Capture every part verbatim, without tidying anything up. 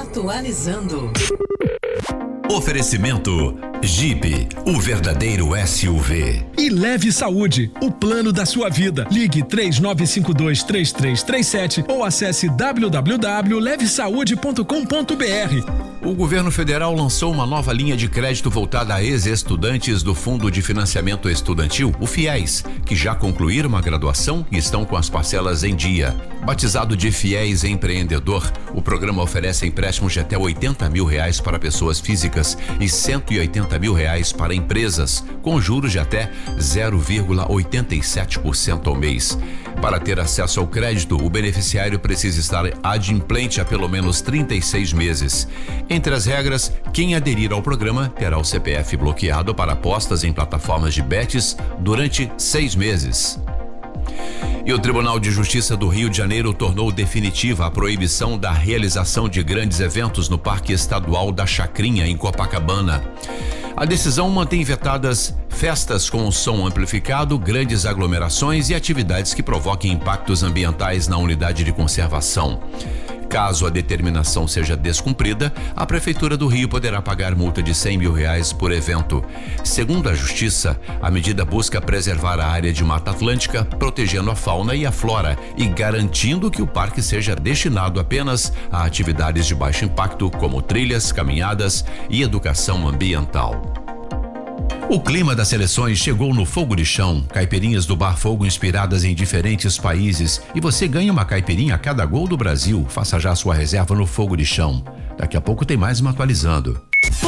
Atualizando. Oferecimento Jeep, o verdadeiro S U V. E Leve Saúde, o plano da sua vida. Ligue três nove cinco dois, três três três sete ou acesse w w w ponto leve saúde ponto com ponto b r. O governo federal lançou uma nova linha de crédito voltada a ex-estudantes do Fundo de Financiamento Estudantil, o FIES, que já concluíram uma graduação e estão com as parcelas em dia. Batizado de FIES Empreendedor, o programa oferece empréstimos de até oitenta mil reais para pessoas físicas e cento e oitenta mil reais para empresas, com juros de até zero vírgula oitenta e sete por cento ao mês. Para ter acesso ao crédito, o beneficiário precisa estar adimplente há pelo menos trinta e seis meses. Entre as regras, quem aderir ao programa terá o C P F bloqueado para apostas em plataformas de bets durante seis meses. E o Tribunal de Justiça do Rio de Janeiro tornou definitiva a proibição da realização de grandes eventos no Parque Estadual da Chacrinha, em Copacabana. A decisão mantém vetadas festas com som amplificado, grandes aglomerações e atividades que provoquem impactos ambientais na unidade de conservação. Caso a determinação seja descumprida, a Prefeitura do Rio poderá pagar multa de cem mil reais por evento. Segundo a Justiça, a medida busca preservar a área de Mata Atlântica, protegendo a fauna e a flora e garantindo que o parque seja destinado apenas a atividades de baixo impacto, como trilhas, caminhadas e educação ambiental. O clima das seleções chegou no Fogo de Chão, caipirinhas do Bar Fogo inspiradas em diferentes países, e você ganha uma caipirinha a cada gol do Brasil. Faça já sua reserva no Fogo de Chão. Daqui a pouco tem mais uma atualizando.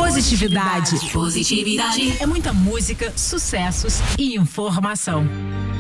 Positividade. Positividade. É muita música, sucessos e informação.